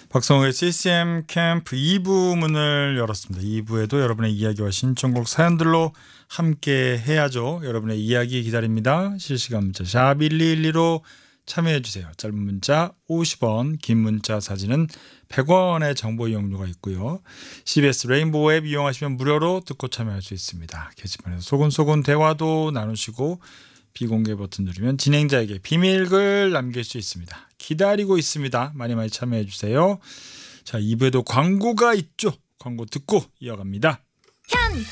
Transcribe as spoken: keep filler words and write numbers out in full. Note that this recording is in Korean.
박성우의 씨씨엠 캠프 이 부 문을 열었습니다. 이 부에도 여러분의 이야기와 신청곡 사연들로 함께 해야죠. 여러분의 이야기 기다립니다. 실시간 문자 샵 일이일이로 참여해 주세요. 짧은 문자 오십 원, 긴 문자 사진은 백 원의 정보 이용료가 있고요. 씨비에스 레인보우 앱 이용하시면 무료로 듣고 참여할 수 있습니다. 게시판에서 소곤소곤 대화도 나누시고 비공개 버튼 누르면 진행자에게 비밀글 남길 수 있습니다. 기다리고 있습니다. 많이 많이 참여해 주세요. 자, 이 부에도 광고가 있죠. 광고 듣고 이어갑니다. 현